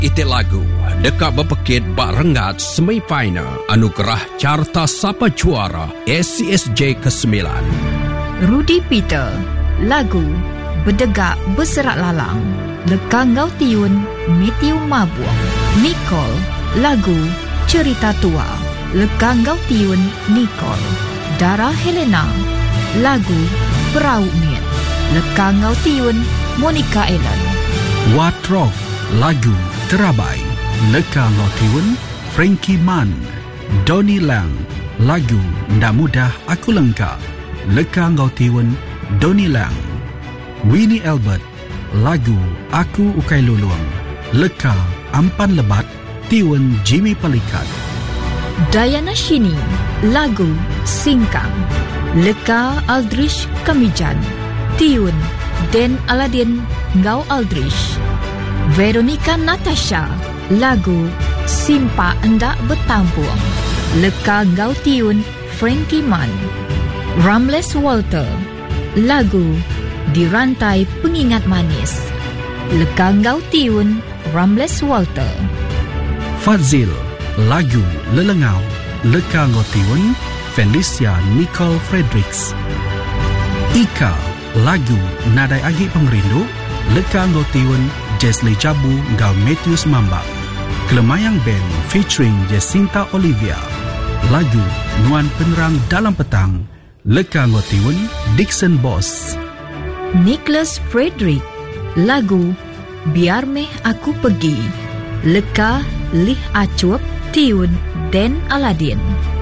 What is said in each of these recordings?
ite lagu dekat berpekit bak rengat semi-final anugerah carta sapa juara SCSJ ke-9. Rudy Peter, lagu Berdegak Berserak Lalang, Lekangau Tiun Matthew Mabuang. Nicole, lagu Cerita Tua, Lekangau Tiun Nicole. Dara Helena, lagu Perahu Miet, Lekangau Tiun Monica Ellen. Watrok, lagu Terabai, Lekangau Tiun Frankie Mann. Donnie Lang, lagu Ndak Mudah Aku Lengkap, Lekangau Tiun Donnie Lang. Winnie Albert, lagu Aku Ukai Luluang, Leka Ampan Lebat Tiun Jimmy Palikat. Diana Shini, lagu Singkang, Leka Aldrich Kamijan. Tiun Den Aladin Ngau Aldrich. Veronica Natasha, lagu Simpa Endak Bertampung, Leka Ngau Tiun Frankie Mann. Ramles Walter, lagu Dirantai Pengingat Manis, Leka Ngau Tiun Ramles Walter. Fazil, lagu Lelengau, Leka Ngau Tiun Felicia Nicole Fredericks. Ika, lagu Nadai Agi Pengerindu, Leka Ngau Tiun Jesli Jabu Ngau Matthews Mambak. Kelemayang Band featuring Jacinta Olivia, lagu Nuan Penerang Dalam Petang, Leka Ngau Tiun Dixon Boss. Nicholas Frederick, lagu Biar Meh Aku Pergi, Leka Lih Acup Tiun Den Aladin.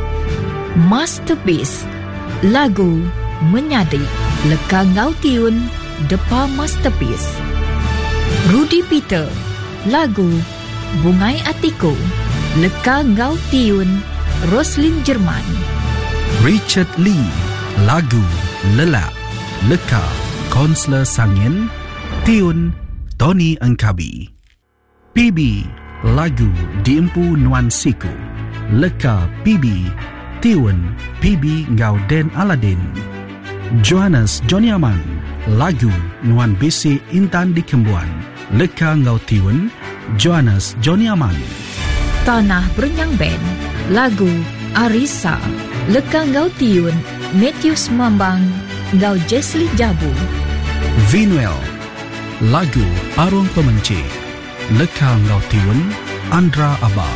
Masterpiece, lagu Menyadik, Leka Ngau Tiun Depa Masterpiece. Rudy Peter, lagu Bungai Atiku, Leka Ngau Tiun Roslyn Jerman. Richard Lee, lagu Lelak, Leka Konsler Sangin Tiun Tony Engkabi. PB, lagu Diempu Nuan Siku, Leka PB Tiun PB Ngau Den Aladin. Johannes Johnny Aman, lagu Nuan BC Intan di Kembuan, Leka Ngau Tiun Johannes Johnny Aman. Tanah Berenyang Band, lagu Arisa, Leka Ngau Tiun Matthews Mambang Ngau Jesli Jabu. Vinuel, lagu Arung Pemenci, Leka Ngau Tiun Andra Abah.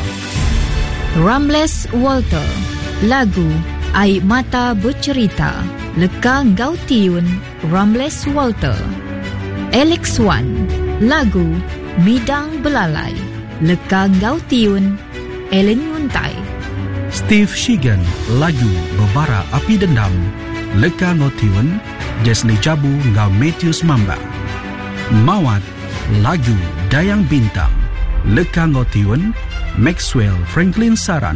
Ramles Walter, lagu Air Mata Bercerita, Leka Ngau Tiun Ramles Walter. Alex Wan, lagu Midang Belalai, Leka Ngau Tiun Ellen Yuntai. Steve Shigan, lagu Bebara Api Dendam, Leka Ngau Tiun Jesli Jabu Ngau Matthews Mambang. Mawat, lagu Dayang Bintang, Leka Ngau Tiun Maxwell Franklin Saran.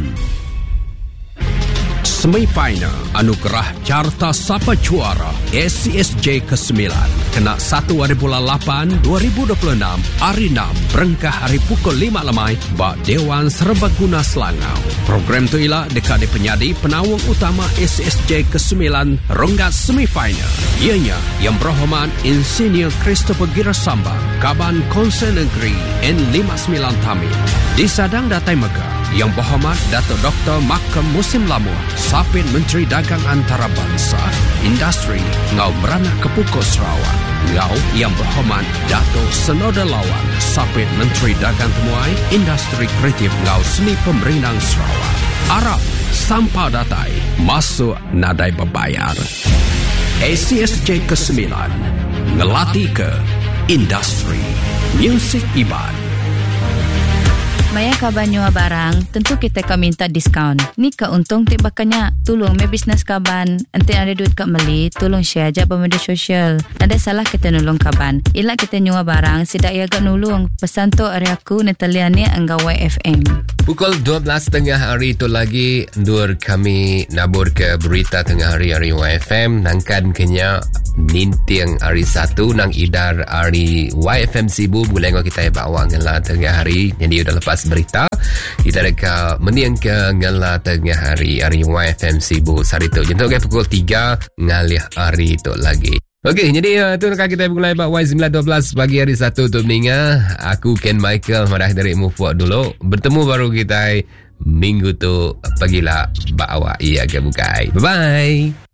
Semi-final anugerah carta sapa juara SCSJ ke-9 kena 1 hari bulan 8 2026 hari 6 berengkah hari pukul 5 lemai bak Dewan Serbaguna Selangau. Program tu ialah dekat di penyadi penawang utama SCSJ ke-9 ronggat semi-final. Ianya yang berhormat Insinyur Christopher Girasambang, Kaban Konsen Negeri N59 Tamil. Disadang Datai Megah yang berhormat Datuk Dr. Makam Musim Lamuh, Sapit Menteri Dagang Antarabangsa, Industri Ngau Beranak Kepukul Sarawak. Ngau yang berhormat Datuk Senoda Lawan, Sapit Menteri Dagang Temuai, Industri Kreatif Ngau Seni Pemerintah Sarawak. Arab Sampah Datai masuk nadai berbayar. ACSJ ke-9 ngelatih ke industri muzik Iban. Maya kaban nyua barang, tentu kita akan minta diskaun. Ni ke untung tibakannya. Tolong me bisnes kaban. Ente ada duit kat meli, tolong share aja media sosial. Ada salah kita nolong kaban. Ila kita nyua barang, sidak ia agak nolong. Pesan tu hari aku netaliannya angga YFM. Pukul 12.30 hari itu lagi dur kami nabur ke berita tengah hari YFM. Nangkan kenya nintiang hari 1 nang idar hari YFM Sibu. Bulan kita bawa ngela tengah hari. Jadi udah lepas berita. Kita dekat meniang ke ngela tengah hari YFM Sibu. Hari itu. Jentuk ke pukul 3 ngalih hari itu lagi. Okey, jadi tu nak kita mulai buat Y912 pagi hari Sabtu untuk meninggal. Aku Ken Michael marah dari move forward dulu. Bertemu baru kita minggu tu pagilah bak awak ia ke bukai. Bye bye.